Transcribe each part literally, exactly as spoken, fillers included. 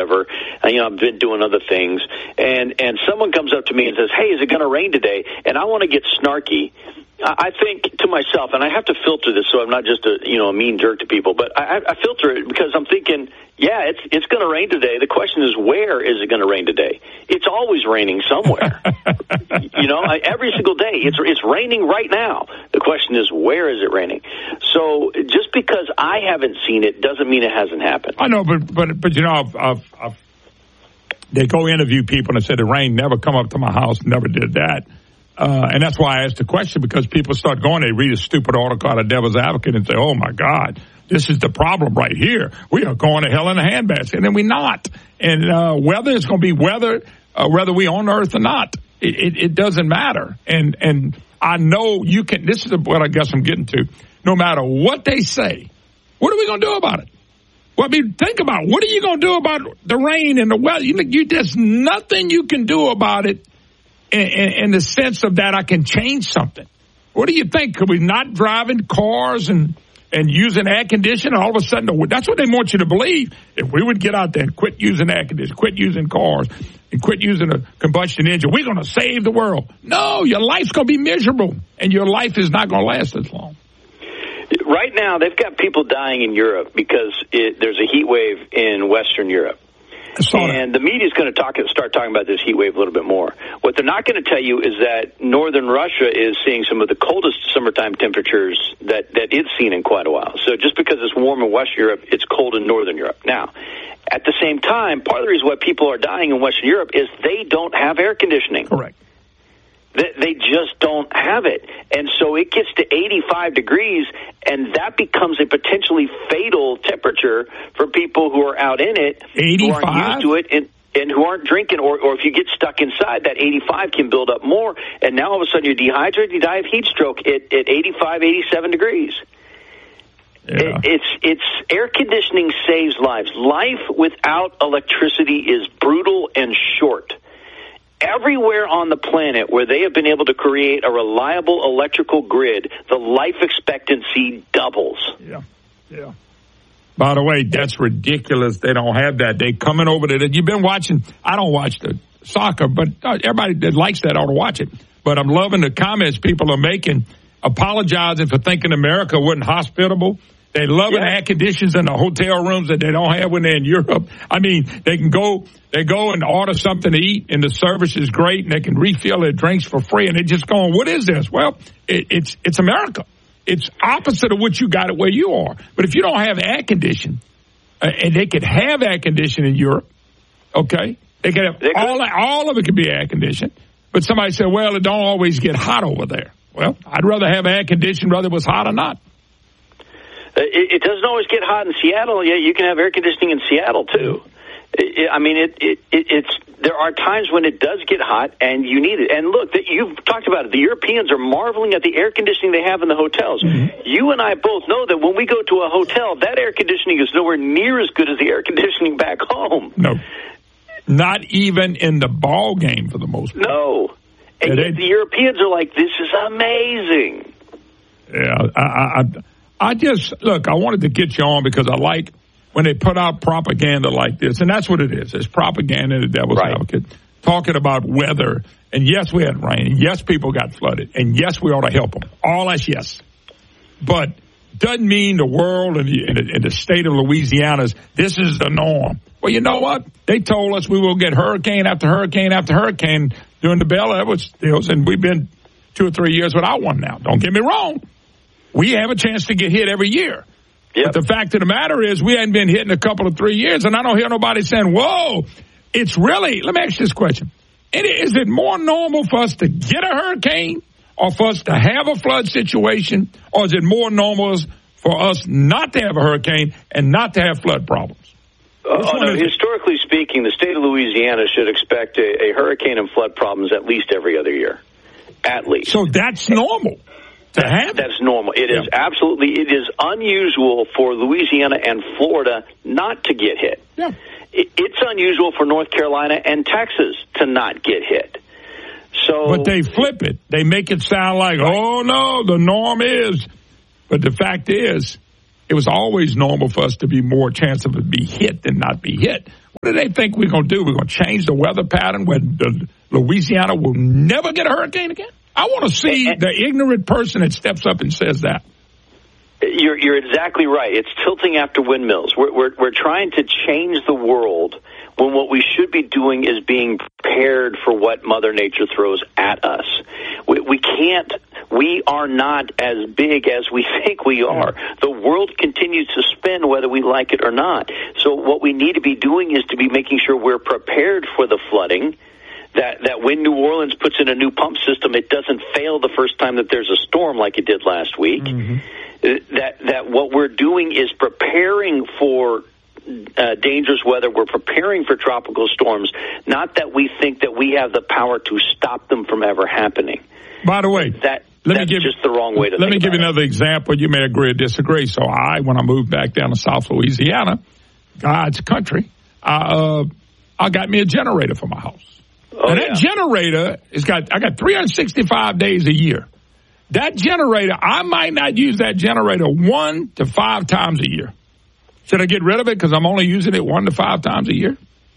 whatever. And, you know, I've been doing other things. And, and someone comes up to me and says, hey, is it going to rain today? And I want to get snarky. I think to myself, and I have to filter this so I'm not just a, you know, a mean jerk to people, but I, I filter it because I'm thinking, yeah, it's it's going to rain today. The question is, where is it going to rain today? It's always raining somewhere. You know, I, every single day. It's it's raining right now. The question is, where is it raining? So just because I haven't seen it doesn't mean it hasn't happened. I know, but but but you know, I've, I've, I've, they go interview people and say the rain never come up to my house, never did that. Uh, and that's why I asked the question, because people start going, they read a stupid article out of Devil's Advocate and say, oh, my God, this is the problem right here. We are going to hell in a handbasket. And then we're not. And uh, whether it's going to be weather, uh, whether we on Earth or not, it, it, it doesn't matter. And and I know you can, this is what I guess I'm getting to. No matter what they say, what are we going to do about it? Well, I mean, think about it. What are you going to do about the rain and the weather? You, you, there's nothing you can do about it. In, in, in the sense of that I can change something. What do you think? Could we not driving cars and, and using air conditioning? All of a sudden, that's what they want you to believe. If we would get out there and quit using air conditioning, quit using cars, and quit using a combustion engine, we're going to save the world. No, your life's going to be miserable, and your life is not going to last as long. Right now, they've got people dying in Europe because it, there's a heat wave in Western Europe. And the media is going to talk, start talking about this heat wave a little bit more. What they're not going to tell you is that northern Russia is seeing some of the coldest summertime temperatures that, that it's seen in quite a while. So just because it's warm in Western Europe, it's cold in northern Europe. Now, at the same time, part of the reason why people are dying in Western Europe is they don't have air conditioning. Correct. They, they just don't have it. And so it gets to eighty-five degrees, and that becomes a potentially fatal temperature for people who are out in it, eighty-five? Who aren't used to it, and, and who aren't drinking, or, or if you get stuck inside, that eighty-five can build up more, and now all of a sudden you're dehydrated, you die of heat stroke at, at eighty-five, eighty-seven degrees. Yeah. It, it's it's air conditioning saves lives. Life without electricity is brutal and short. Everywhere on the planet where they have been able to create a reliable electrical grid, the life expectancy doubles. Yeah, yeah. By the way, that's ridiculous. They don't have that. They coming over to it. You've been watching. I don't watch the soccer, but everybody that likes that ought to watch it. But I'm loving the comments people are making, apologizing for thinking America wasn't hospitable. They love yeah. air conditions in the hotel rooms that they don't have when they're in Europe. I mean, they can go, they go and order something to eat, and the service is great, and they can refill their drinks for free, and they're just going, what is this? Well, it, it's it's America. It's opposite of what you got it where you are. But if you don't have air conditioning, uh, and they could have air conditioning in Europe, okay? They could have, all, all of it could be air conditioned. But somebody said, well, it don't always get hot over there. Well, I'd rather have air conditioning, whether it was hot or not. It, it doesn't always get hot in Seattle. Yeah, you can have air conditioning in Seattle too. It, I mean, it, it, it, it's there are times when it does get hot and you need it. And look, that you've talked about it. The Europeans are marveling at the air conditioning they have in the hotels. Mm-hmm. You and I both know that when we go to a hotel, that air conditioning is nowhere near as good as the air conditioning back home. No, not even in the ball game for the most part. No, and yeah, yet the Europeans are like, this is amazing. Yeah, I. I, I I just, look, I wanted to get you on because I like when they put out propaganda like this, and that's what it is. It's propaganda in the devil's right. advocate, talking about weather, and yes, we had rain, and yes, people got flooded, and yes, we ought to help them. All that's yes. But doesn't mean the world and the, and the, and the state of Louisiana is, this is the norm. Well, you know what? They told us we will get hurricane after hurricane after hurricane during the Bell Edwards deals, and we've been two or three years without one now. Don't get me wrong. We have a chance to get hit every year. Yep. But the fact of the matter is we hadn't been hit in a couple of three years, and I don't hear nobody saying, whoa, it's really, let me ask you this question. Is it more normal for us to get a hurricane or for us to have a flood situation, or is it more normal for us not to have a hurricane and not to have flood problems? Uh, oh, no, historically speaking, the state of Louisiana should expect a, a hurricane and flood problems at least every other year. At least. So that's normal. To have That's normal. It yeah. is absolutely, it is unusual for Louisiana and Florida not to get hit. Yeah. It, it's unusual for North Carolina and Texas to not get hit. So, But they flip it. They make it sound like, right. oh, no, the norm is. But the fact is, it was always normal for us to be more chance of it be hit than not be hit. What do they think we're going to do? We're going to change the weather pattern where the Louisiana will never get a hurricane again? I want to see the ignorant person that steps up and says that. You're, you're exactly right. It's tilting after windmills. We're, we're, we're trying to change the world when what we should be doing is being prepared for what Mother Nature throws at us. We, we can't, we are not as big as we think we are. The world continues to spin whether we like it or not. So what we need to be doing is to be making sure we're prepared for the flooding, that, that when New Orleans puts in a new pump system, it doesn't fail the first time that there's a storm like it did last week. Mm-hmm. That, that what we're doing is preparing for Uh, dangerous weather. We're preparing for tropical storms, not that we think that we have the power to stop them from ever happening. By the way, that let that's me give, just the wrong way to let think me give you about another it. example. You may agree or disagree. So I, when I moved back down to South Louisiana, God's country, I, uh, I got me a generator for my house. Oh, and yeah. that generator is got, I got three hundred sixty-five days a year. That generator, I might not use that generator one to five times a year. Should I get rid of it because I'm only using it one to five times a year?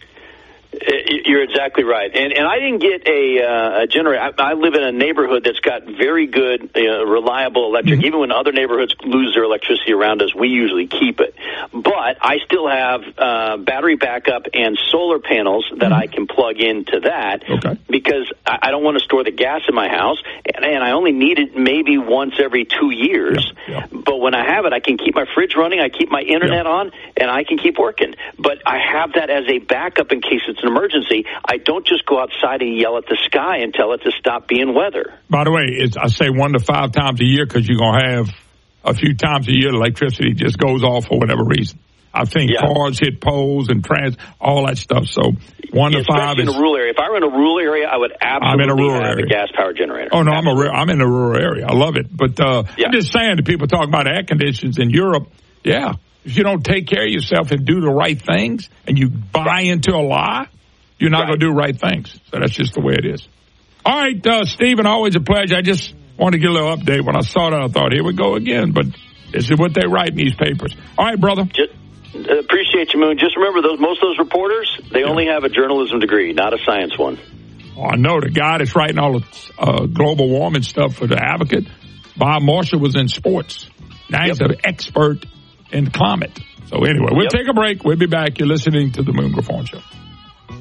You're exactly right. And and I didn't get a, uh, a generator. I, I live in a neighborhood that's got very good, uh, reliable electric. Mm-hmm. Even when other neighborhoods lose their electricity around us, we usually keep it. But I still have uh, battery backup and solar panels that mm-hmm. I can plug into that okay. because I, I don't want to store the gas in my house. And, and I only need it maybe once every two years. Yeah, yeah. But when I have it, I can keep my fridge running, I keep my internet yeah. on, and I can keep working. But I have that as a backup in case it's an emergency. I don't just go outside and yell at the sky and tell it to stop being weather. By the way, it's, I say one to five times a year because you're going to have a few times a year electricity just goes off for whatever reason. I've seen yeah. cars hit poles and trans, all that stuff. So one to Especially five is... in a rural area. If I were in a rural area, I would absolutely I'm in a rural have area. a gas power generator. Oh, no, I'm, absolutely. a, I'm in a rural area. I love it. But uh, yeah. I'm just saying to people talking about air conditions in Europe, yeah, if you don't take care of yourself and do the right things and you buy right. into a lie, you're not right. going to do right things. So that's just the way it is. All right, uh, Stephen, always a pleasure. I just wanted to get a little update. When I saw that, I thought, here we go again. But this is what they write in these papers. All right, brother. Just, uh, appreciate you, Moon. Just remember, those most of those reporters, they yeah. only have a journalism degree, not a science one. Oh, I know. The guy that's writing all the uh, global warming stuff for The Advocate, Bob Marshall, was in sports. Now he's yep. an expert in climate. So anyway, we'll yep. take a break. We'll be back. You're listening to the Moon Griffon Show.